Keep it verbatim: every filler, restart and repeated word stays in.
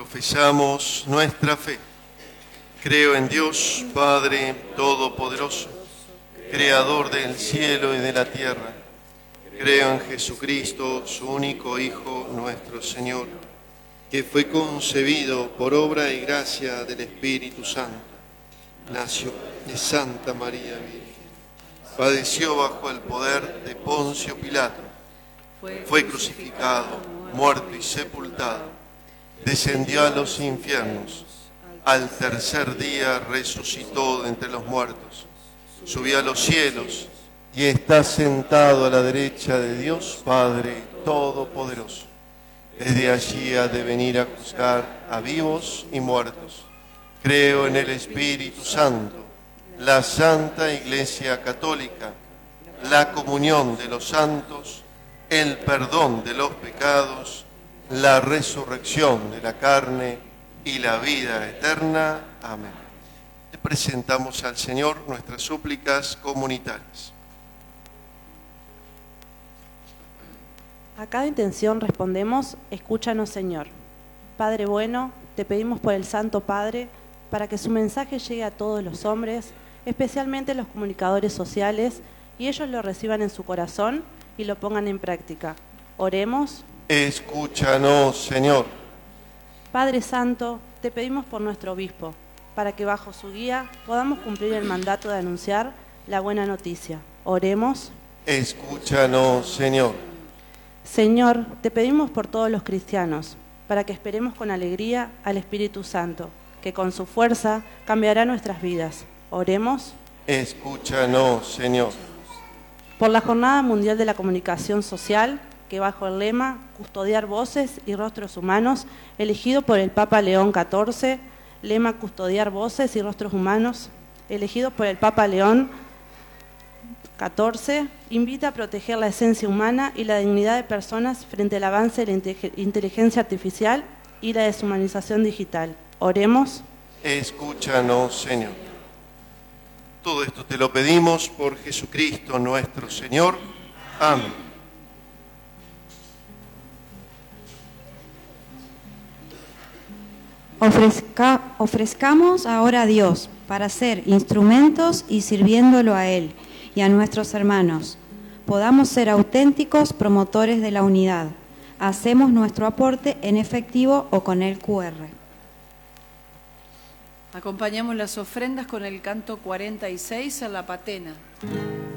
Profesamos nuestra fe. Creo en Dios, Padre Todopoderoso, Creador del cielo y de la tierra. Creo en Jesucristo, su único Hijo, nuestro Señor, que fue concebido por obra y gracia del Espíritu Santo. Nació de Santa María Virgen. Padeció bajo el poder de Poncio Pilato. Fue crucificado, muerto y sepultado. Descendió a los infiernos. Al tercer día resucitó de entre los muertos. Subió a los cielos y está sentado a la derecha de Dios Padre Todopoderoso. Desde allí ha de venir a juzgar a vivos y muertos. Creo en el Espíritu Santo, la Santa Iglesia Católica, la comunión de los santos, el perdón de los pecados, la resurrección de la carne y la vida eterna. Amén. Le presentamos al Señor nuestras súplicas comunitarias. A cada intención respondemos: escúchanos, Señor. Padre bueno, te pedimos por el Santo Padre, para que su mensaje llegue a todos los hombres, especialmente los comunicadores sociales, y ellos lo reciban en su corazón y lo pongan en práctica. Oremos. Escúchanos, Señor. Padre Santo, te pedimos por nuestro obispo, para que bajo su guía podamos cumplir el mandato de anunciar la buena noticia. Oremos. Escúchanos, Señor. Señor, te pedimos por todos los cristianos, para que esperemos con alegría al Espíritu Santo, que con su fuerza cambiará nuestras vidas. Oremos. Escúchanos, Señor. Por la Jornada Mundial de la Comunicación Social, que bajo el lema Custodiar voces y rostros humanos, elegido por el Papa León catorce, lema Custodiar voces y rostros humanos, elegido por el Papa León catorce, invita a proteger la esencia humana y la dignidad de personas frente al avance de la inteligencia artificial y la deshumanización digital. Oremos. Escúchanos, Señor. Todo esto te lo pedimos por Jesucristo nuestro Señor. Amén. Ofrezca, ofrezcamos ahora a Dios para ser instrumentos y sirviéndolo a Él y a nuestros hermanos. Podamos ser auténticos promotores de la unidad. Hacemos nuestro aporte en efectivo o con el cu erre. Acompañamos las ofrendas con el canto cuarenta y seis a la patena.